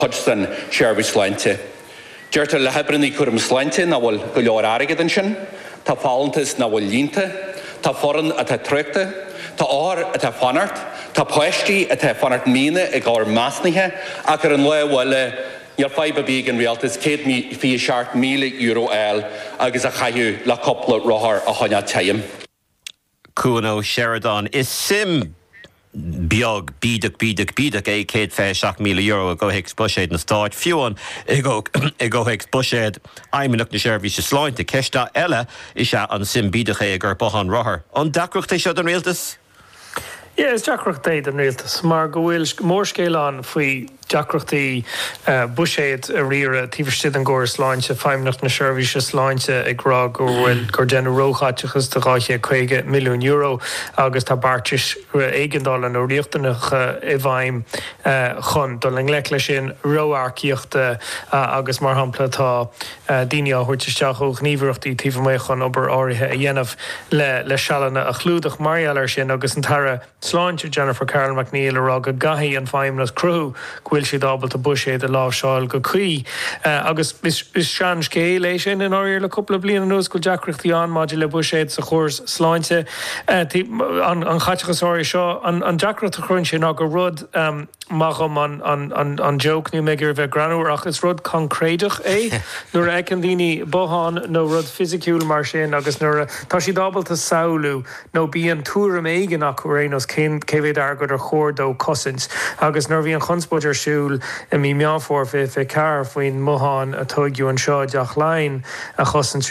Hodgson Sherby Slante. Jerta le hebrinní curm Slante na bhfuil go leor airgid an sin, tá fálantas na bhfuil línta, tá foran a tá trechta, tá áir a tá fanart, tá poisttí a tá fanart mína ag gáir másnithe ac ar an le bhfuil Iar five big in realtas Kate me fee sharp €1,000,000 agus a chaiú le coppla rothar a honna taim. Cuno Sheridan is sim Biog bídach é céad fé €1,000,000 a go hiic bushéad na stáit fiúan I go hiic bushéad aimimeach na seirbhí se sláinte ceiste eile is se an sim bídach é gur bohan rothair. An dacrocht é seo an rialtas? Is Jackrochtaí an rialtas, mar go bhfuil mór scéileán faoi Jackrochtaí bushéad a riire tíbharstid an ggóir sláinte feimneach na seirbhíse sláinte ag rá gur bhfuil gur déanú róchaiteachas de gáithe €50,000,000 agus tá bartis éigeandáil an óíochtanach I bhaim chun do le lech lei sin róarcíochta agus mar hampla tá daine á thuirteisteach ó gníomhreachtaí tíomh mé chun obair áirithe a dhéanamh le sealanna a chlúdach marialar sin agus an tara sláinte Jennifer Carroll McNeil ará go gaithí an feimnas crú Gwyl si dábalt a bushéad a láh seáil go chuí. Agus is sean scé lei sin in áir le cúpla bliana nús go deacrochtaí an maidir le bushéad sa chóir sláinte. An chaitechas áir seo an deacrocht a chruinn sin a go rud macham an joke nu megur bheith granúir ach is rud concréidech é. Nuair ag an daoine bohan nó rud fisiciúil mar sin agus nuair tá si dábalt a saoú nó bí an túram éigen ach rénos céhéad agad ar chóir dó cosint agus nuair bhí an chunspóidir siúil I mí meámhór fé car faoin mohan a tuigú an seo deach lein a chosan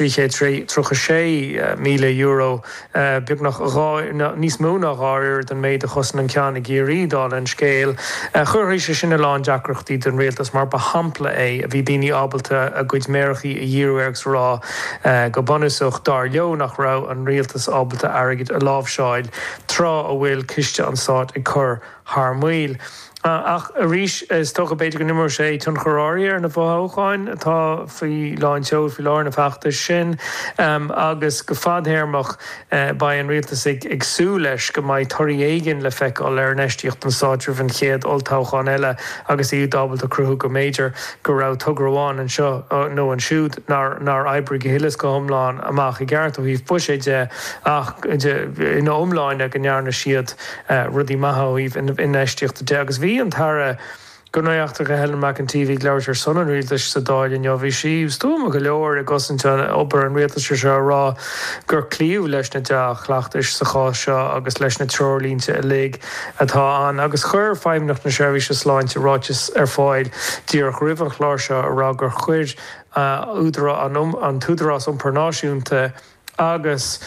€36,000,000 beag nach níos múna gáir den méid a chosan an ceanna géirídáil an scéil. Chuiréis sin láin deacrochtaí den réaltas mar ba hampla é a bhí daoine ábalta a gcuid mérachaí a dhéúeags rá go bonúsach dar leo nach rá an réaltas ábalta airgid a lábhseáil trá a bhfuil ciste an sáit I chur thar muil. Ach a rís is tó go beidir go nimir sé tún choráir ar na bhááin atá faoi láin teol faoi láir na feachta sin agus go fadhéirmach ba an rialtas ag sú leis go mbeidh toirí éigean le feiceáil ar neistíocht an sáidir an chéad oltácháin eile agus iad dábalt a cruthú go méidir go rá tugraháin an seo nó an siúd nar eibrí go hilas go thomláin amach I gceart ó híh buséide ach in omláin ag an nearna siad rudí maithaíh in neistíocht de agus bhí an tara Gunnaíochtach a Helen McEntee leir son an rialtas sa dáilin jo bhí síos túm go leor a gosint obair an rialtas se rá gur clíomh leis na deach chhlaachtais sa chá seo agus leis na trolínte a lig atá an agus chur feimneach na seirbhíse sláinte ráitis ar fáil díoch ribh chláir seo ará gur chuir údra an túdarrás náisiúnta agus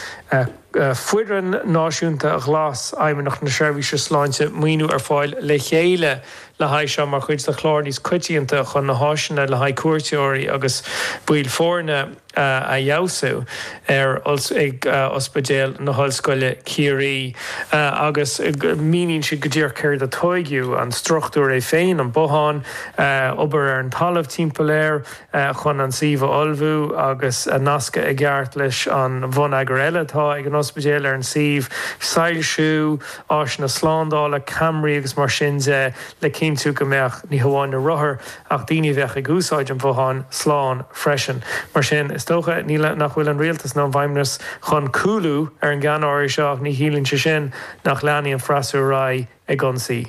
fuiran náisiúnta a glas aimimeach na seirbhíse sláinte muoinú ar fáil le chéile le haid seo mar chuid de chláir níos cuitianta chun na háisina le haid cuairteoirí agus buil fórne a jausú ag ospedéal na hallscoile Ciarí agus míonn si go dtíor céir a toigiú an struchtúr é féin an bohan obair ar an talamh timpplair chun an síomh olbhú agus a nasca I gceart leis an bhun agur eile tá ag an ospedéal ar an síomh sailsiú áis na sláándála Camry agus mar sinse le cín tú go meach ní hamháin na rothair ach daoine bheith ag úsáid an bháin sláán freisin mar sin Stocha níle nach bhfuil an rialtas ná bhaimnas chun coolú ar an gceann seach ní hílann se sin nach leanaí an freasú rá ag gonsaí.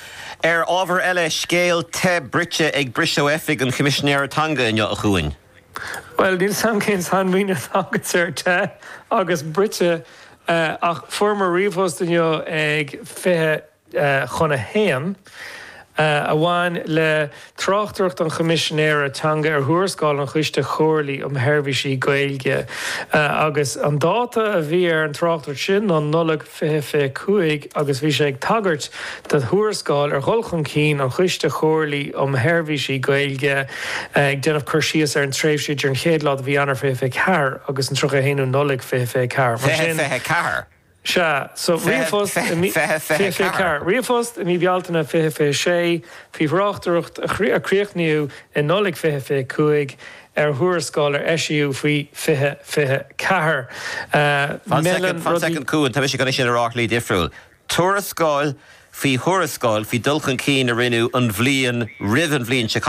Ábhar eile scéal te brite ag briseo efig an Commissionéir Tanga in a chuin. Well, níl sam cén sanmhaoine agus ar te agus brite ach former riomhhost ag fithe chuna héan a bhain le tráchtúirt an Commissionéir Tanga ar thuairscáil an chuiste chóirlaí herbhísí Gaeilge agus an dáta a bhí ar an tráchtúirt sin an 0.55 agus bhí sé ag tagart de thuairscáil ar dholchan cín an chuiste chóirlaí herbhísí Gaeilge ag déanamh chuirsíos ar an tréimhsúid ar an chéad lád bhí anar 55 agus an trocha héanú 0.55. So riomhfost mí bealtainna 56 hí bhráchtúirt a chríochniú in 0.55 ar thuairscáil ar eisiú faoi 54. Fan second cúin, tá sé gan sin arách lí difriúil. Tuairiscáil fi thurascáil fi dulchan cín a rinú an bhlion rihan bhlion